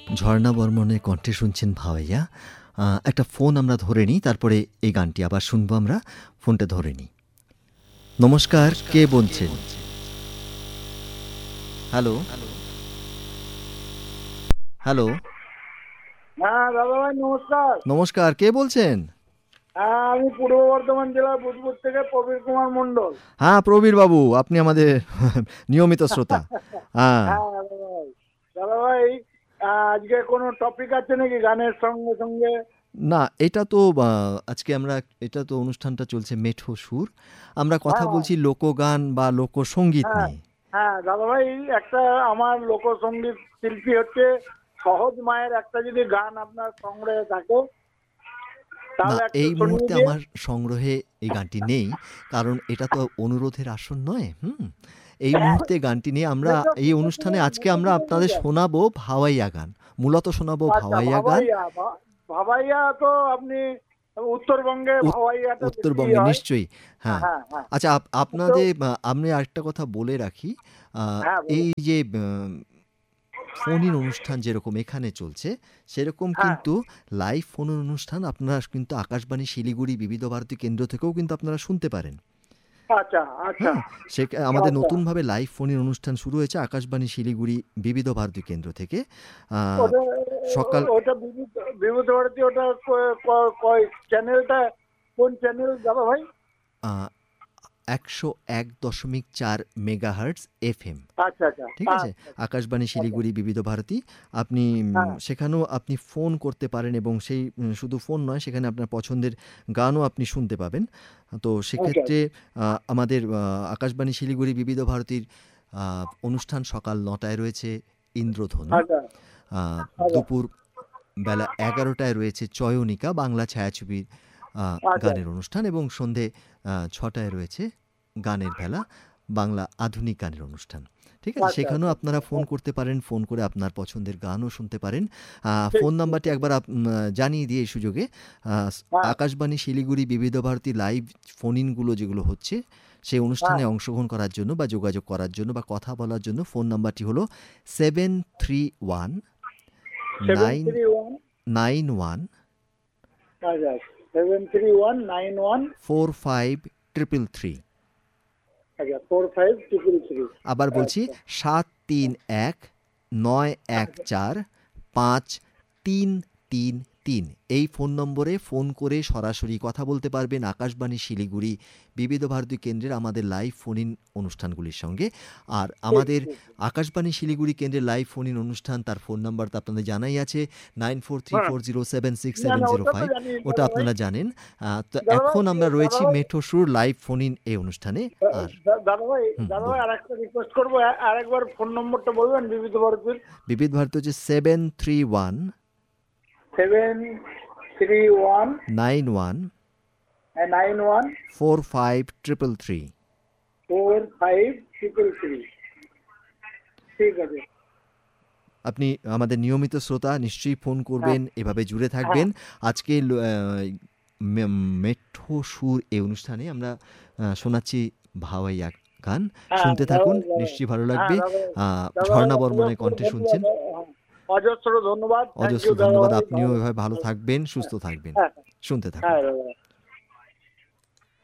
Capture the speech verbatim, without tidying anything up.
ঝর্ণা বর্মণের কণ্ঠে শুনছেন ভাওয়াইয়া। আ একটা ফোন আমরা ধরে নিই, তারপরে এই গানটি আবার শুনবো আমরা। ফোনটা ধরে নিই। নমস্কার, কে বলছেন? হ্যালো? হ্যালো? হ্যাঁ দাদাভাই নমস্কার। নমস্কার, কে বলছেন? হ্যাঁ আমি পূর্ব বর্ধমান জেলার বুধপুর থেকে প্রবীর কুমার মণ্ডল। হ্যাঁ প্রবীর বাবু, আপনি আমাদের নিয়মিত শ্রোতা। হ্যাঁ হ্যাঁ দাদাভাই, দাদাভাই আজকে কোনো টপিক আছে নাকি গানের সঙ্গে সঙ্গে? না, এটা তো আ আজকে আমরা এটা তো অনুষ্ঠানটা চলছে মেঠো সুর। আমরা কথা হ্যাঁ বলছি লোকগান বা লোকসঙ্গীত হ্যাঁ নিয়ে। হ্যাঁ দাদাভাই, একটা আমার লোকসঙ্গীত শিল্পী হচ্ছে সহজ মায়ের একটা যদি গান আপনার সংগ্রহে থাকে না, তাহলে একটু এই শুনিয়ে মুহূর্তে দিয়ে। আমার সংগ্রহে এই গানটি নেই। কারণ এটা তো অনুরোধের আসর নয়। হুম? এই মুহূর্তে গানটি নিয়ে আমরা মেঠো এই মেঠো অনুষ্ঠানে সুরে আজকে মেঠো আমরা সুরে দিয়ে আপনাদের দেন। শোনাবো ভাওয়াইয়া গান। মূলত শোনাবো আচ্ছা ভাওয়াইয়া গান। ভাবাইয়া, ভা- ভাবাইয়া তো আপনি উত্তরবঙ্গে উত ভাবাইয়াটা বেশি উত্তরবঙ্গে হয়। নিশ্চয়ই। হ্যাঁ। হ্যাঁ হ্যাঁ। আচ্ছা, আপ তো আপনাদের আ আমি আরেকটা কথা বলে রাখি। আ হ্যাঁ এই বলুন। যে আ ফোন ইন অনুষ্ঠান যেরকম এখানে চলছে, সেরকম হ্যাঁ কিন্তু লাইভ ফোন ইন অনুষ্ঠান আপনারা কিন্তু আকাশবাণী শিলিগুড়ি বিবিধ ভারতী কেন্দ্র থেকেও কিন্তু আপনারা শুনতে পারেন। আচ্ছা আচ্ছা হ্যাঁ, সে আমাদের আচ্ছা। নতুনভাবে লাইভ ফোনের অনুষ্ঠান শুরু হয়েছে আকাশবাণী শিলিগুড়ি বিবিধ ভারতী কেন্দ্র থেকে। আ ওটা সকাল ওটা বিভূত বিভূত ভারতী, ওটা ক- ক- ক- চ্যানেলটা কোন চ্যানেল দাদা ভাই? আ একশো এক দশমিক চার মেগাহার্টজ এফএম। আচ্ছা আচ্ছা ঠিক আছে? আচ্ছা আকাশবাণী আচ্ছা। শিলিগুড়ি বিবিধ ভারতী। আপনি উম হ্যাঁ সেখানেও আপনি ফোন করতে পারেন এবং সেই উম শুধু ফোন নয়, সেখানে আপনার পছন্দের গানও আপনি শুনতে পাবেন। তো আচ্ছা সেক্ষেত্রে আ আমাদের আ আকাশবাণী শিলিগুড়ি বিবিধ ভারতীর আ অনুষ্ঠান সকাল নয়টায় রয়েছে ইন্দ্রধনু। আচ্ছা আ আচ্ছা দুপুর বেলা এগারোটায় রয়েছে চয়নিকা বাংলা ছায়াছবির আ আচ্ছা গানের অনুষ্ঠান এবং সন্ধে আ ছটায় রয়েছে গানের ভেলা বাংলা আধুনিক গানের অনুষ্ঠান। ঠিক আছে? আচ্ছা সেখানেও আচ্ছা আপনারা ফোন হ্যাঁ, করতে পারেন। ফোন করে আপনার পছন্দের গানও শুনতে পারেন। আ ঠিক ফোন ঠিক নাম্বারটি ঠিক। একবার আপ উম জানিয়ে দিই এই সুযোগে। আ হ্যাঁ আকাশবাণী শিলিগুড়ি বিবিধ ভারতী লাইভ ফোন ইনগুলো যেগুলো হচ্ছে, সেই অনুষ্ঠানে হ্যাঁ অংশগ্রহণ করার জন্য বা যোগাযোগ করার জন্য বা কথা বলার জন্য ফোন নাম্বারটি হলো seven three one seven nine three one nine one আচ্ছা seven three one nine one four five triple three. আচ্ছা ফোর ফাইভ ট্রিপল থ্রি। আবার বলছি আচ্ছা সাত তিন এক নয় এক আচ্ছা চার পাঁচ তিন তিন তিন। এই ফোন নম্বরে ফোন করে সরাসরি কথা বলতে পারবেন আকাশবাণী শিলিগুড়ি বিবিধ ভারতী কেন্দ্রের আমাদের লাইভ ফোন ইন অনুষ্ঠানগুলির সঙ্গে। আর ঠিক আমাদের ঠিক। আকাশবাণী শিলিগুড়ি কেন্দ্রের লাইভ ফোন ইন অনুষ্ঠান, তার ফোন নাম্বার তো আপনাদের জানাই আছে, নাইন ফোর থ্রি হ্যাঁ ফোর জিরো সেভেন সিক্স না সেভেন না জিরো ওটা তো ফাইভ জানি ওটা দাদা ভাই। আপনারা জানেন। আ তো দাদা ভাই এখন আমরা দাদা রয়েছি ভাই মেঠো সুর লাইভ ফোন ইন এই অনুষ্ঠানে। আর দা- দাদা ভাই হুম, দাদা ভাই বলুন। আর একটা রিকোয়েস্ট করবো, আ- আরেকবার ফোন নম্বরটা বলবেন বিবিধ ভারতীর। বিবিধ ভারতী হচ্ছে seven three one seven three one nine one nine one four five triple three. Four five triple three. ঠিক আছে। আপনি আমাদের নিয়মিত শ্রোতা, নিশ্চয়ই ফোন হ্যাঁ করবেন, এভাবে জুড়ে হ্যাঁ থাকবেন। আজকে ল আ মে মেঠো সুর এই অনুষ্ঠানে আমরা আ শোনাচ্ছি ভাওয়াইয়া গান। হ্যাঁ শুনতে দাদা থাকুন, ভাই, দাদা ভাই। নিশ্চয়ই ভালো হ্যাঁ লাগবে। দাদা আ দাদা ভাই ঝর্ণা বর্মণের অজস্র কণ্ঠে ধন্যবাদ। শুনছেন। হ্যাঁ, অজস্র ধন্যবাদ। থ্যাংক অজস্র ইউ দাদা ধন্যবাদ। ভাই। আপনিও ভালো। এভাবে ভালো হ্যাঁ থাকবেন, সুস্থ থাকবেন। হ্যাঁ শুনতে থাকুন। হ্যাঁ দাদা ভাই।